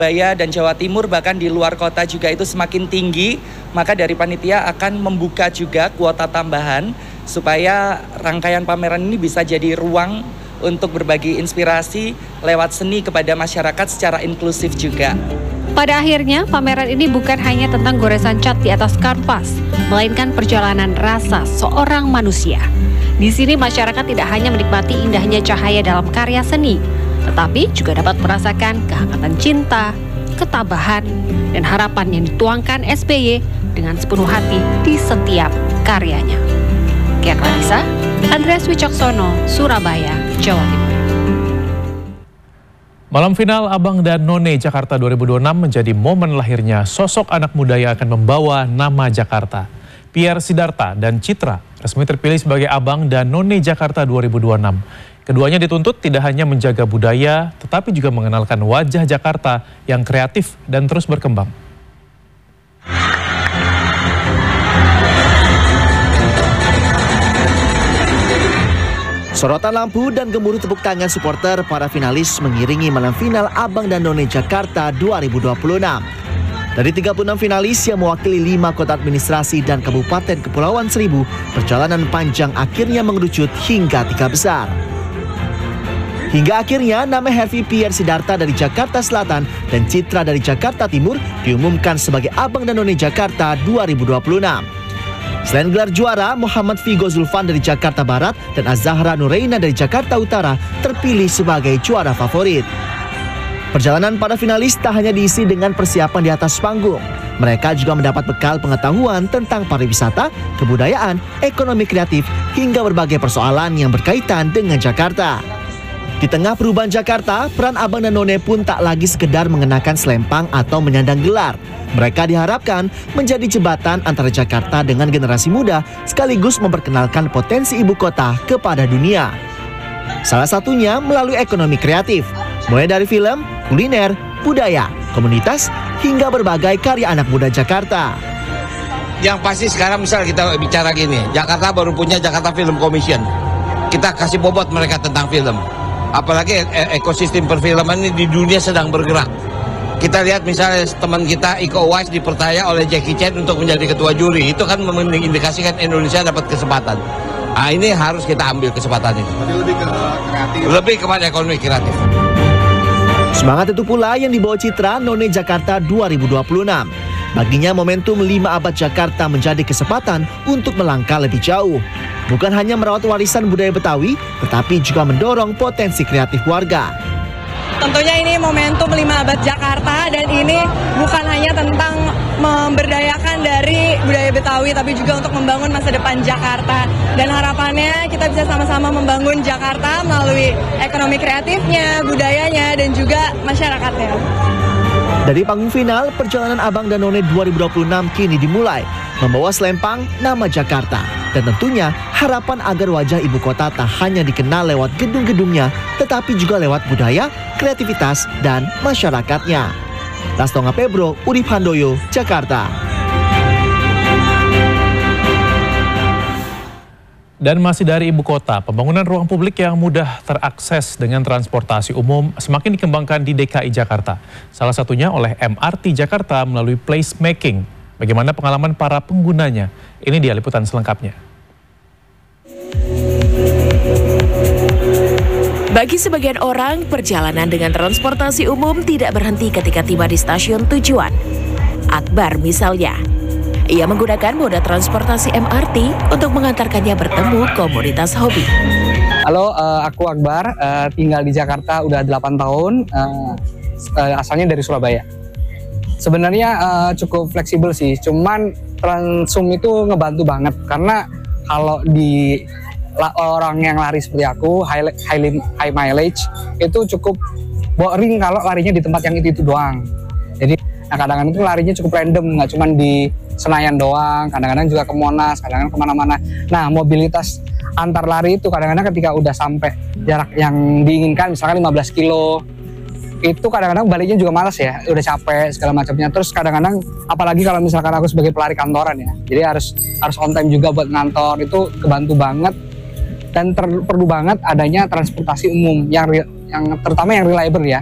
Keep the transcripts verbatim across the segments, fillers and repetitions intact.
Surabaya dan Jawa Timur, bahkan di luar kota juga itu semakin tinggi, maka dari panitia akan membuka juga kuota tambahan supaya rangkaian pameran ini bisa jadi ruang untuk berbagi inspirasi lewat seni kepada masyarakat secara inklusif juga. Pada akhirnya, pameran ini bukan hanya tentang goresan cat di atas kanvas, melainkan perjalanan rasa seorang manusia. Di sini masyarakat tidak hanya menikmati indahnya cahaya dalam karya seni, tetapi juga dapat merasakan kehangatan cinta, ketabahan, dan harapan yang dituangkan S B Y dengan sepenuh hati di setiap karyanya. Kian Larissa, Andreas Wicaksono, Surabaya, Jawa Timur. Malam final Abang dan None Jakarta dua ribu dua puluh enam menjadi momen lahirnya sosok anak muda yang akan membawa nama Jakarta. Pierre Sidarta dan Citra resmi terpilih sebagai Abang dan None Jakarta dua ribu dua puluh enam. Keduanya dituntut tidak hanya menjaga budaya, tetapi juga mengenalkan wajah Jakarta yang kreatif dan terus berkembang. Sorotan lampu dan gemuruh tepuk tangan supporter para finalis mengiringi malam final Abang dan None Jakarta dua ribu dua puluh enam. Dari tiga puluh enam finalis yang mewakili lima kota administrasi dan Kabupaten Kepulauan Seribu, perjalanan panjang akhirnya mengerucut hingga tiga besar. Hingga akhirnya nama Hervey Pierre Sidarta dari Jakarta Selatan dan Citra dari Jakarta Timur diumumkan sebagai Abang dan None Jakarta dua ribu dua puluh enam. Selain gelar juara, Muhammad Vigo Zulfan dari Jakarta Barat dan Azahra Nureina dari Jakarta Utara terpilih sebagai juara favorit. Perjalanan para finalis tak hanya diisi dengan persiapan di atas panggung. Mereka juga mendapat bekal pengetahuan tentang pariwisata, kebudayaan, ekonomi kreatif, hingga berbagai persoalan yang berkaitan dengan Jakarta. Di tengah perubahan Jakarta, peran Abang dan None pun tak lagi sekedar mengenakan selempang atau menyandang gelar. Mereka diharapkan menjadi jembatan antara Jakarta dengan generasi muda, sekaligus memperkenalkan potensi ibu kota kepada dunia. Salah satunya melalui ekonomi kreatif, mulai dari film, kuliner, budaya, komunitas, hingga berbagai karya anak muda Jakarta. Yang pasti sekarang misal kita bicara gini, Jakarta baru punya Jakarta Film Commission. Kita kasih bobot mereka tentang film. Apalagi ekosistem perfilman ini di dunia sedang bergerak. Kita lihat misalnya teman kita Iko Uwais dipercaya oleh Jackie Chan untuk menjadi ketua juri. Itu kan mengindikasikan Indonesia dapat kesempatan. Nah, ini harus kita ambil kesempatan ini. Lebih ke kreatif. Lebih kepada ekonomi kreatif. Semangat itu pula yang dibawa Citra None Jakarta dua ribu dua puluh enam. Baginya momentum lima abad Jakarta menjadi kesempatan untuk melangkah lebih jauh. Bukan hanya merawat warisan budaya Betawi, tetapi juga mendorong potensi kreatif warga. Tentunya ini momentum lima abad Jakarta dan ini bukan hanya tentang memberdayakan dari budaya Betawi, tapi juga untuk membangun masa depan Jakarta. Dan harapannya kita bisa sama-sama membangun Jakarta melalui ekonomi kreatifnya, budayanya, dan juga masyarakatnya. Dari panggung final, perjalanan Abang dan None dua ribu dua puluh enam kini dimulai, membawa selempang nama Jakarta. Dan tentunya harapan agar wajah ibu kota tak hanya dikenal lewat gedung-gedungnya, tetapi juga lewat budaya, kreativitas, dan masyarakatnya. Lastonga Pebro, Urip Handoyo, Jakarta. Dan masih dari ibu kota, pembangunan ruang publik yang mudah terakses dengan transportasi umum semakin dikembangkan di D K I Jakarta. Salah satunya oleh M R T Jakarta melalui placemaking. Bagaimana pengalaman para penggunanya? Ini dia liputan selengkapnya. Bagi sebagian orang, perjalanan dengan transportasi umum tidak berhenti ketika tiba di stasiun tujuan. Akbar misalnya. Ia menggunakan moda transportasi M R T untuk mengantarkannya bertemu komunitas hobi. Halo, uh, aku Akbar, uh, tinggal di Jakarta udah delapan tahun, uh, uh, asalnya dari Surabaya. Sebenarnya uh, cukup fleksibel sih, cuman Transum itu ngebantu banget. Karena kalau di la, orang yang lari seperti aku, high, high, high mileage, itu cukup boring kalau larinya di tempat yang itu-itu doang. Jadi nah kadang-kadang itu larinya cukup random, nggak cuma di Senayan doang, kadang-kadang juga ke Monas, kadang-kadang kemana-mana. Nah, mobilitas antar lari itu kadang-kadang ketika udah sampai jarak yang diinginkan, misalkan lima belas kilo, itu kadang-kadang baliknya juga malas ya, udah capek segala macamnya. Terus kadang-kadang, apalagi kalau misalkan aku sebagai pelari kantoran ya, jadi harus harus on time juga buat ngantor, itu kebantu banget. Dan ter, perlu banget adanya transportasi umum yang yang terutama yang reliable ya.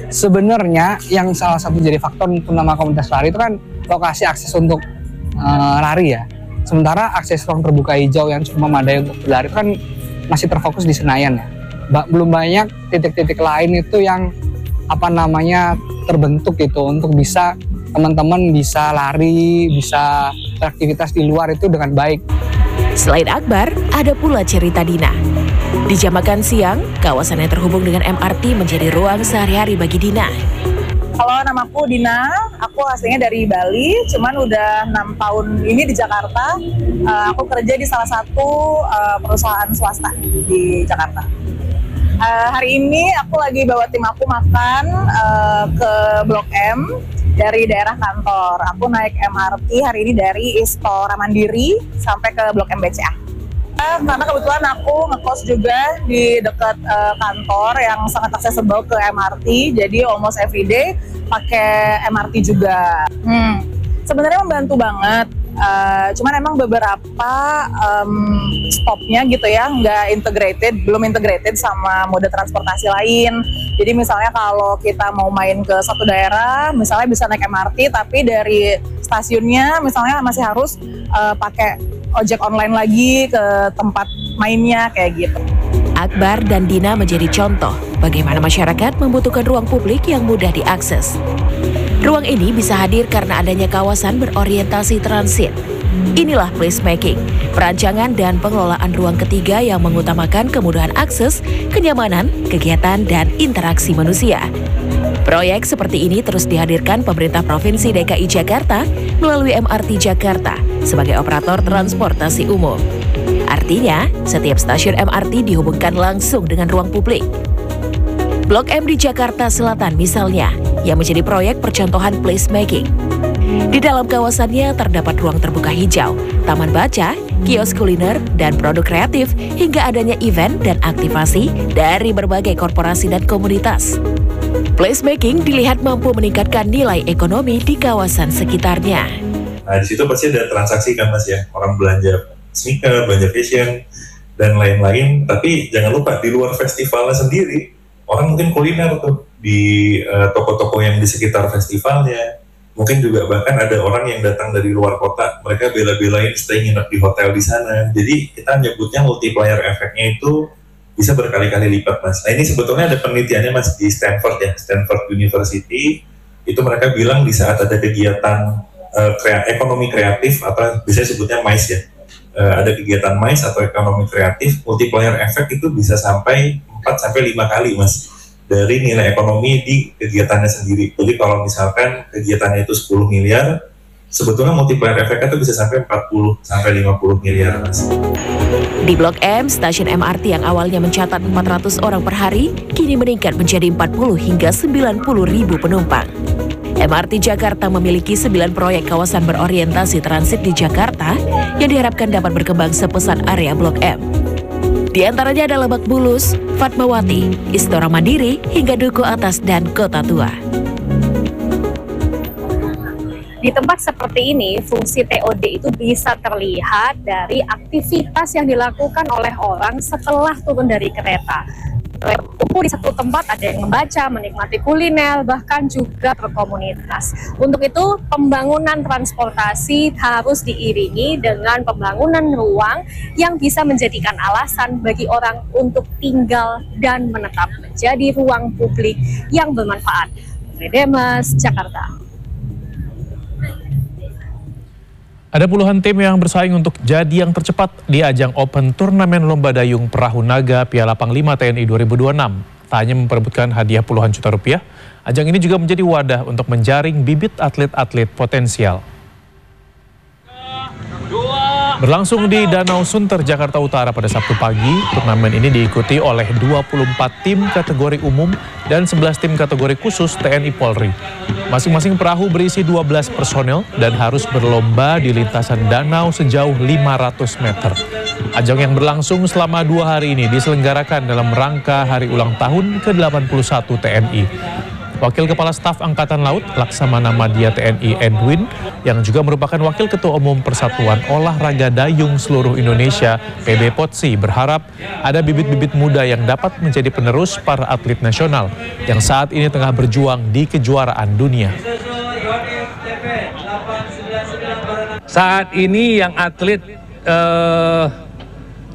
Sebenarnya yang salah satu jadi faktor untuk nama komunitas lari itu kan lokasi akses untuk uh, lari ya. Sementara akses ruang terbuka hijau yang cukup memadai untuk berlari kan masih terfokus di Senayan ya. Ba- belum banyak titik-titik lain itu yang apa namanya terbentuk gitu untuk bisa teman-teman bisa lari, bisa beraktivitas di luar itu dengan baik. Selain Akbar, ada pula cerita Dina. Di jam makan siang, kawasan yang terhubung dengan M R T menjadi ruang sehari-hari bagi Dina. Halo, namaku Dina, aku aslinya dari Bali, cuman udah enam tahun ini di Jakarta. Uh, aku kerja di salah satu uh, perusahaan swasta di Jakarta. Uh, hari ini aku lagi bawa tim aku makan uh, ke Blok M dari daerah kantor. Aku naik M R T hari ini dari Istora Mandiri sampai ke Blok M B C A. Karena kebetulan aku ngekos juga di dekat uh, kantor yang sangat accessible ke M R T, jadi almost every day pakai M R T juga. Hmm. Sebenarnya membantu banget, uh, cuman emang beberapa um, stopnya gitu ya nggak integrated, belum integrated sama mode transportasi lain. Jadi misalnya kalau kita mau main ke satu daerah, misalnya bisa naik M R T, tapi dari stasiunnya misalnya masih harus uh, pakai ojek online lagi ke tempat mainnya kayak gitu. Akbar dan Dina menjadi contoh bagaimana masyarakat membutuhkan ruang publik yang mudah diakses. Ruang ini bisa hadir karena adanya kawasan berorientasi transit. Inilah placemaking, perancangan dan pengelolaan ruang ketiga yang mengutamakan kemudahan akses, kenyamanan, kegiatan, dan interaksi manusia. Proyek seperti ini terus dihadirkan pemerintah Provinsi D K I Jakarta melalui M R T Jakarta sebagai operator transportasi umum. Artinya, setiap stasiun M R T dihubungkan langsung dengan ruang publik. Blok M di Jakarta Selatan misalnya, yang menjadi proyek percontohan placemaking. Di dalam kawasannya terdapat ruang terbuka hijau, taman baca, kios kuliner, dan produk kreatif, hingga adanya event dan aktivasi dari berbagai korporasi dan komunitas. Placemaking dilihat mampu meningkatkan nilai ekonomi di kawasan sekitarnya. Nah, di situ pasti ada transaksi kan Mas ya, orang belanja sneaker, belanja fashion, dan lain-lain. Tapi jangan lupa di luar festivalnya sendiri, orang mungkin kuliner tuh di uh, toko-toko yang di sekitar festivalnya. Mungkin juga bahkan ada orang yang datang dari luar kota, mereka bela-belain stay nginep di hotel di sana. Jadi kita nyebutnya multiplier efeknya itu bisa berkali-kali lipat Mas. Nah ini sebetulnya ada penelitiannya Mas di Stanford ya, Stanford University. Itu mereka bilang di saat ada kegiatan uh, krea- ekonomi kreatif atau biasanya sebutnya MICE ya. Uh, ada kegiatan MICE atau ekonomi kreatif, multiplier efek itu bisa sampai empat sampai lima kali Mas dari nilai ekonomi di kegiatannya sendiri. Jadi kalau misalkan kegiatannya itu sepuluh miliar, sebetulnya multiplier efeknya itu bisa sampai empat puluh sampai lima puluh miliar Mas. Di Blok M, stasiun M R T yang awalnya mencatat empat ratus orang per hari, kini meningkat menjadi empat puluh hingga sembilan puluh ribu penumpang. M R T Jakarta memiliki sembilan proyek kawasan berorientasi transit di Jakarta yang diharapkan dapat berkembang sepesat area Blok M. Di antaranya ada Lebak Bulus, Fatmawati, Istora Mandiri, hingga Duku Atas dan Kota Tua. Di tempat seperti ini, fungsi T O D itu bisa terlihat dari aktivitas yang dilakukan oleh orang setelah turun dari kereta. Di satu tempat ada yang membaca, menikmati kuliner, bahkan juga berkomunitas. Untuk itu, pembangunan transportasi harus diiringi dengan pembangunan ruang yang bisa menjadikan alasan bagi orang untuk tinggal dan menetap menjadi ruang publik yang bermanfaat. Demas, Jakarta. Ada puluhan tim yang bersaing untuk jadi yang tercepat di ajang Open Turnamen Lomba Dayung Perahu Naga Piala Panglima T N I dua ribu dua puluh enam. Tak hanya memperebutkan hadiah puluhan juta rupiah, ajang ini juga menjadi wadah untuk menjaring bibit atlet-atlet potensial. Berlangsung di Danau Sunter, Jakarta Utara pada Sabtu pagi, turnamen ini diikuti oleh dua puluh empat tim kategori umum dan sebelas tim kategori khusus T N I Polri. Masing-masing perahu berisi dua belas personel dan harus berlomba di lintasan danau sejauh lima ratus meter. Ajang yang berlangsung selama dua hari ini diselenggarakan dalam rangka hari ulang tahun ke delapan puluh satu T N I. Wakil Kepala Staf Angkatan Laut Laksamana Madya T N I Edwin, yang juga merupakan Wakil Ketua Umum Persatuan Olahraga Dayung Seluruh Indonesia P B Potsi, berharap ada bibit-bibit muda yang dapat menjadi penerus para atlet nasional yang saat ini tengah berjuang di kejuaraan dunia. Saat ini yang atlet eh,